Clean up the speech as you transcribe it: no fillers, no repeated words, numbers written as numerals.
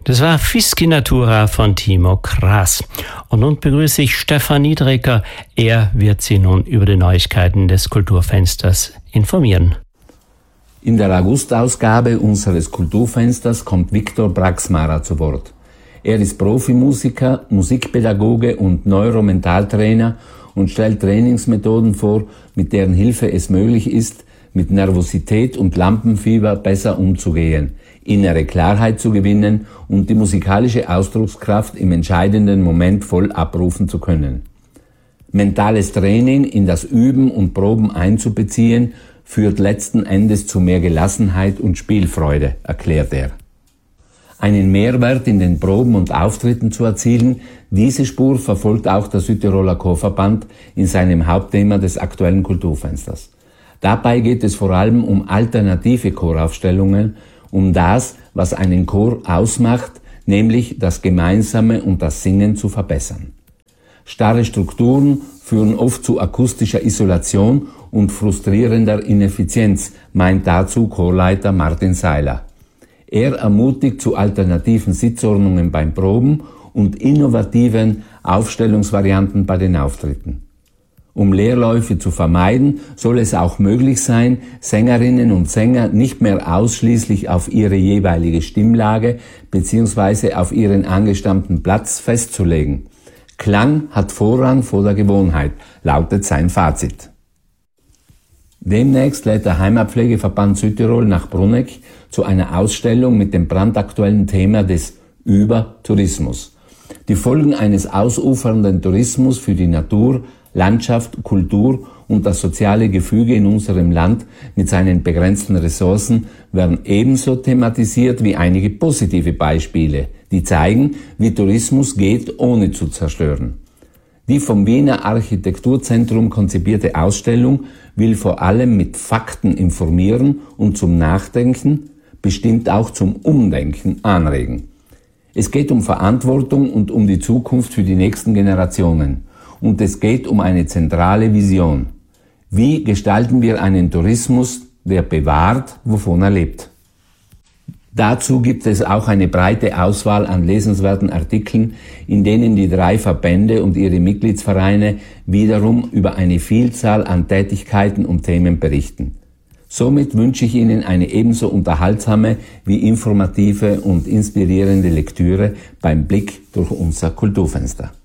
Das war Fisci Natura von Timo Kraas. Und nun begrüße ich Stefan Niedrecker. Er wird Sie nun über die Neuigkeiten des Kulturfensters informieren. In der Augustausgabe unseres Kulturfensters kommt Viktor Braxmara zu Wort. Er ist Profimusiker, Musikpädagoge und Neuromentaltrainer und stellt Trainingsmethoden vor, mit deren Hilfe es möglich ist, mit Nervosität und Lampenfieber besser umzugehen, innere Klarheit zu gewinnen und die musikalische Ausdruckskraft im entscheidenden Moment voll abrufen zu können. Mentales Training in das Üben und Proben einzubeziehen, führt letzten Endes zu mehr Gelassenheit und Spielfreude, erklärt er. Einen Mehrwert in den Proben und Auftritten zu erzielen, diese Spur verfolgt auch der Südtiroler Chorverband in seinem Hauptthema des aktuellen Kulturfensters. Dabei geht es vor allem um alternative Choraufstellungen, um das, was einen Chor ausmacht, nämlich das Gemeinsame und das Singen zu verbessern. Starre Strukturen führen oft zu akustischer Isolation und frustrierender Ineffizienz, meint dazu Chorleiter Martin Seiler. Er ermutigt zu alternativen Sitzordnungen beim Proben und innovativen Aufstellungsvarianten bei den Auftritten. Um Leerläufe zu vermeiden, soll es auch möglich sein, Sängerinnen und Sänger nicht mehr ausschließlich auf ihre jeweilige Stimmlage bzw. auf ihren angestammten Platz festzulegen. Klang hat Vorrang vor der Gewohnheit, lautet sein Fazit. Demnächst lädt der Heimatpflegeverband Südtirol nach Bruneck zu einer Ausstellung mit dem brandaktuellen Thema des Übertourismus. Die Folgen eines ausufernden Tourismus für die Natur, Landschaft, Kultur und das soziale Gefüge in unserem Land mit seinen begrenzten Ressourcen werden ebenso thematisiert wie einige positive Beispiele, die zeigen, wie Tourismus geht, ohne zu zerstören. Die vom Wiener Architekturzentrum konzipierte Ausstellung will vor allem mit Fakten informieren und zum Nachdenken, bestimmt auch zum Umdenken anregen. Es geht um Verantwortung und um die Zukunft für die nächsten Generationen. Und es geht um eine zentrale Vision. Wie gestalten wir einen Tourismus, der bewahrt, wovon er lebt? Dazu gibt es auch eine breite Auswahl an lesenswerten Artikeln, in denen die 3 Verbände und ihre Mitgliedsvereine wiederum über eine Vielzahl an Tätigkeiten und Themen berichten. Somit wünsche ich Ihnen eine ebenso unterhaltsame wie informative und inspirierende Lektüre beim Blick durch unser Kulturfenster.